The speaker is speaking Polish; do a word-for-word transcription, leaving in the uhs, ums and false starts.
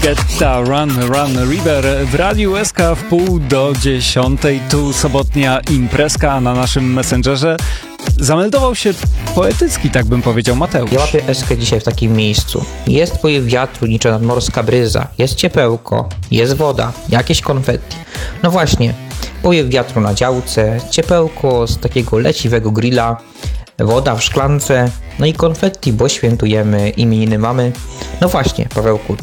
Getta, Run, Run, River w Radiu S K w pół do dziesiątej. Tu sobotnia imprezka na naszym Messengerze. Zameldował się poetycki, tak bym powiedział, Mateusz. Ja łapię eskę dzisiaj w takim miejscu. Jest powiew wiatru, niczym nadmorska bryza. Jest ciepełko, jest woda, jakieś konfetti. No właśnie, powiew wiatru na działce, ciepełko z takiego leciwego grilla, woda w szklance, no i konfetti, bo świętujemy imieniny mamy. No właśnie, Pawełku,